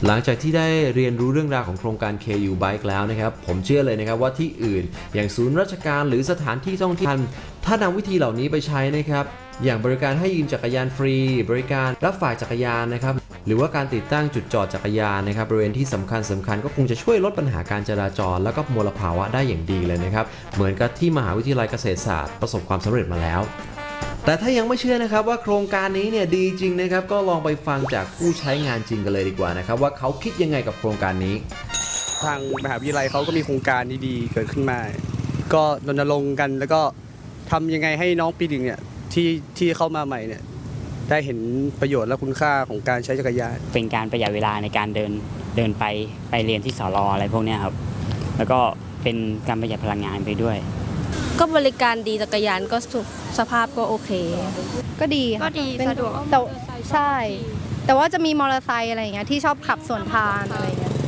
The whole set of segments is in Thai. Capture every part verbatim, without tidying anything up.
หลังจากที่ได้เรียนรู้เรื่องราวของโครงการ เค ยู Bike แล้วนะครับผมเชื่อเลยนะครับว่าที่อื่นอย่างศูนย์ราชการหรือสถานที่ท่องเที่ยวถ้านำวิธีเหล่านี้ไปใช้นะครับอย่างบริการให้ยืมจักรยานฟรีบริการรับฝากจักรยานนะครับหรือว่าการติดตั้งจุดจอดจักรยานนะครับบริเวณที่สำคัญสำคัญก็คงจะช่วยลดปัญหาการจราจรและก็มลภาวะได้อย่างดีเลยนะครับเหมือนกับที่มหาวิทยาลัยเกษตรศาสตร์ประสบความสำเร็จมาแล้วแต่ถ้ายังไม่เชื่อนะครับว่าโครงการนี้เนี่ยดีจริงนะครับก็ลองไปฟังจากผู้ใช้งานจริงกันเลยดีกว่านะครับว่าเขาคิดยังไงกับโครงการนี้ทางมหาวิทยาลัยเขาก็มีโครงการดีๆเกิดขึ้นมาก็รณรงค์กันแล้วก็ทำยังไงให้น้องปีหนึ่งเนี่ยที่ที่เข้ามาใหม่เนี่ยได้เห็นประโยชน์และคุณค่าของการใช้จักรยานเป็นการประหยัดเวลาในการเดินเดินไปไปเรียนที่สรอะไรพวกนี้ครับแล้วก็เป็นการประหยัดพลังงานไปด้วยก็บริการดีจักรยานก็สภาพก็โอเคก็ดีก็ดีสะดวกแต่ใช่แต่ว่าจะมีมอเตอร์ไซค์อะไรอย่างเงี้ยที่ชอบขับสวนทางอะไรอย่างเงี้ย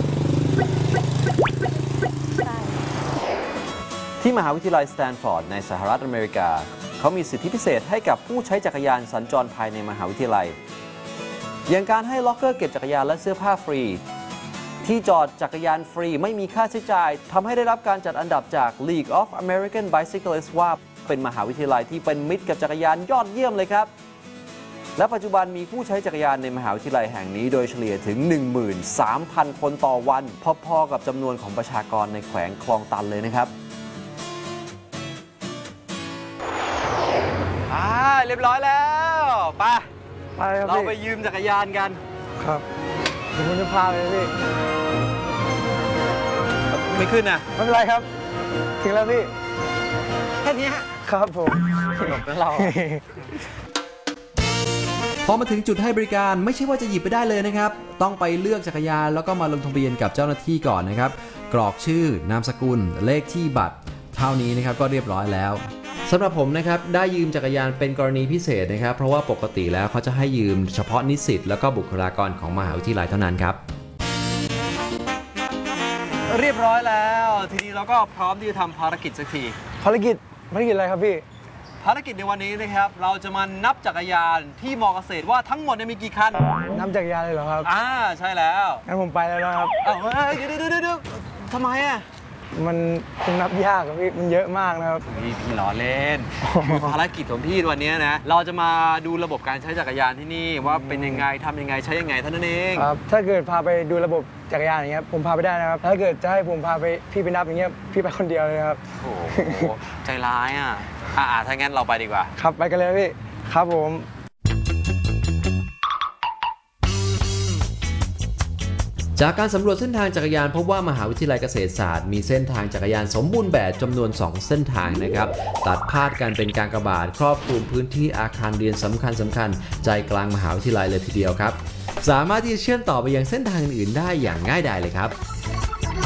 ที่มหาวิทยาลัยสแตนฟอร์ดในสหรัฐอเมริกาเขามีสิทธิพิเศษให้กับผู้ใช้จักรยานสัญจรภายในมหาวิทยาลัยอย่างการให้ล็อกเกอร์เก็บจักรยานและเสื้อผ้าฟรีที่จอดจักรยานฟรีไม่มีค่าใช้จ่ายทำให้ได้รับการจัดอันดับจาก League of American Bicyclists ว่าเป็นมหาวิทยาลัยที่เป็นมิตรกับจักรยานยอดเยี่ยมเลยครับและปัจจุบันมีผู้ใช้จักรยานในมหาวิทยาลัยแห่งนี้โดยเฉลี่ยถึง หนึ่งหมื่นสามพัน คนต่อวันพอๆกับจำนวนของประชากรในแขวงคลองตันเลยนะครับอ่าเรียบร้อยแล้วไปไปครับเราไปยืมจักรยานกันครับเดี๋ยวผมจะพาไปพี่ไม่ขึ้นนะไม่เป็นไรครับถึงแล้วพี่แค่นี้ครับผมสนุกนะเราพอมาถึงจุดให้บริการไม่ใช่ว่าจะหยิบไปได้เลยนะครับต้องไปเลือกจักรยานแล้วก็มาลงทะเบียนกับเจ้าหน้าที่ก่อนนะครับกรอกชื่อนามสกุลเลขที่บัตรเท่านี้นะครับก็เรียบร้อยแล้วสำหรับผมนะครับได้ยืมจักรยานเป็นกรณีพิเศษนะครับเพราะว่าปกติแล้วเขาจะให้ยืมเฉพาะนิสิตแล้วก็บุคลากรของมหาวิทยาลัยเท่านั้นครับเรียบร้อยแล้วทีนี้เราก็พร้อมที่จะทำภารกิจสักทีภารกิจภารกิจอะไรครับพี่ภารกิจในวันนี้นะครับเราจะมานับจักรยานที่มอเกษตรว่าทั้งหมดมีกี่คันนับจักรยานเลยเหรอครับอ่าใช่แล้วงั้นผมไปแล้วนะครับเอ้าเดี๋ยวเดี๋ยวเดี๋ยวทำไมอ่ะมันคงนับยากครับพี่มันเยอะมากนะครับพี่พี่ล้อเล่นภารกิจของพี่วันนี้นะเราจะมาดูระบบการใช้จักรยานที่นี่ว่าเป็นยังไงทำยังไงใช้ยังไงเท่านั้นเองครับถ้าเกิดพาไปดูระบบจักรยานอย่างเงี้ยผมพาไปได้นะครับถ้าเกิดจะให้ผมพาไปพี่ไปนับอย่างเงี้ยพี่ไปคนเดียวเลยครับโอ้โหใจร้ายอ่ะอ่าถ้างั้นเราไปดีกว่าครับไปกันเลยพี่ครับผมจากการสำรวจเส้นทางจักรยานพบว่ามหาวิทยาลัยเกษตรศาสตร์มีเส้นทางจักรยานสมบูรณ์แบบจำนวนสองเส้นทางนะครับตัดพาดกันเป็นกากบาทครอบคลุมพื้นที่อาคารเรียนสำคัญสำคัญใจกลางมหาวิทยาลัยเลยทีเดียวครับสามารถที่จะเชื่อมต่อไปยังเส้นทางอื่นๆได้อย่างง่ายดายเลยครับ